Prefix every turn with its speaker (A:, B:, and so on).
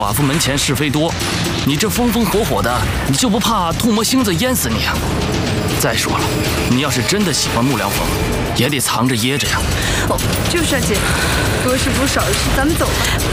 A: 寡妇门前是非多，你这风风火火的，你就不怕兔魔星子淹死你啊？再说了，你要是真的喜欢木良风，也得藏着掖着呀。
B: 哦，就是啊，姐，多事不如少的事，咱们走吧。